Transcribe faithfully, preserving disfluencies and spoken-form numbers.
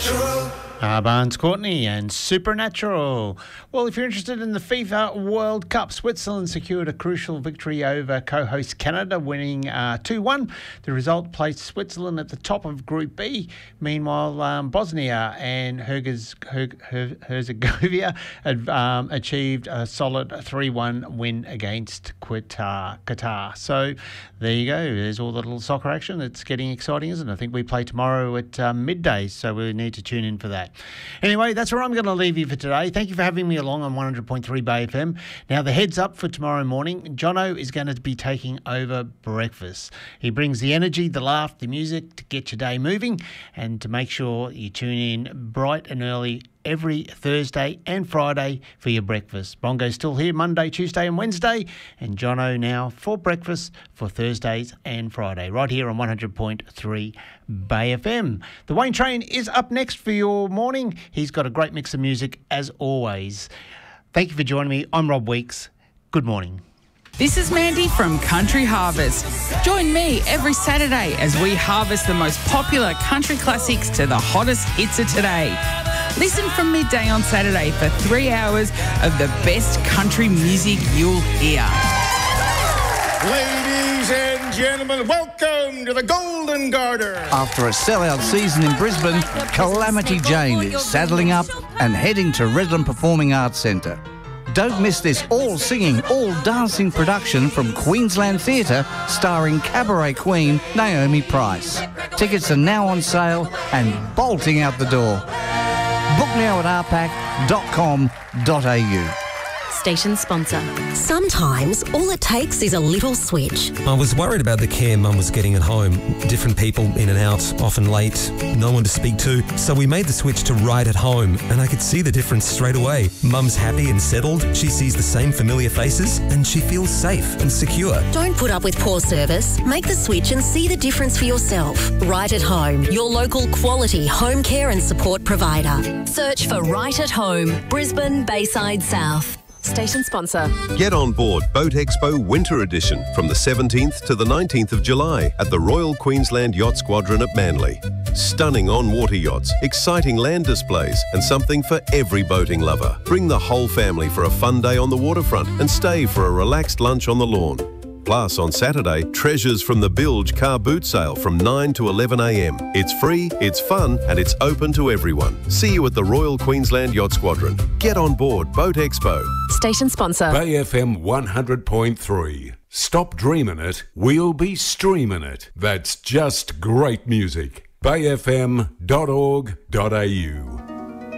Supernatural. Uh, Barnes Courtney and Supernatural. Well, if you're interested in the FIFA World Cup, Switzerland secured a crucial victory over co-host Canada, winning uh, two one. The result placed Switzerland at the top of Group B. Meanwhile, um, Bosnia and Hergez, Her, Her, Herzegovina had um, achieved a solid three one win against Qatar. Qatar. So there you go. There's all the little soccer action. It's getting exciting, isn't it? I think we play tomorrow at um, midday, so we need to tune in for that. Anyway, that's where I'm going to leave you for today. Thank you for having me along on one hundred point three Bay F M. Now, the heads up for tomorrow morning, Jono is going to be taking over breakfast. He brings the energy, the laugh, the music to get your day moving and to make sure you tune in bright and early every Thursday and Friday for your breakfast. Bongo's still here Monday, Tuesday and Wednesday, and Jono now for breakfast for Thursdays and Friday, right here on one hundred point three Bay F M. The Wayne Train is up next for your morning. He's got a great mix of music as always. Thank you for joining me. I'm Rob Weeks. Good morning. This is Mandy from Country Harvest. Join me every Saturday as we harvest the most popular country classics to the hottest hits of today. Listen from midday on Saturday for three hours of the best country music you'll hear. Ladies and gentlemen, welcome to the Golden Garter. After a sellout season in Brisbane, Calamity Jane is saddling up and heading to Redland Performing Arts Centre. Don't miss this all-singing, all-dancing production from Queensland Theatre starring cabaret queen Naomi Price. Tickets are now on sale and bolting out the door. Book now at r pac dot com dot a u. Station sponsor. Sometimes all it takes is a little switch. I was worried about the care Mum was getting at home. Different people in and out, often late, no one to speak to. So we made the switch to Right at Home, and I could see the difference straight away. Mum's happy and settled, she sees the same familiar faces, and she feels safe and secure. Don't put up with poor service. Make the switch and see the difference for yourself. Right at Home, your local quality home care and support provider. Search for Right at Home, Brisbane, Bayside South. Station sponsor. Get on board Boat Expo Winter Edition from the seventeenth to the nineteenth of July at the Royal Queensland Yacht Squadron at Manly. Stunning on-water yachts, exciting land displays and something for every boating lover. Bring the whole family for a fun day on the waterfront and stay for a relaxed lunch on the lawn. Plus, on Saturday, treasures from the Bilge car boot sale from nine to eleven a m. It's free, it's fun, and it's open to everyone. See you at the Royal Queensland Yacht Squadron. Get on board Boat Expo. Station sponsor. Bay F M one hundred point three. Stop dreaming it, we'll be streaming it. That's just great music. bay f m dot org dot a u.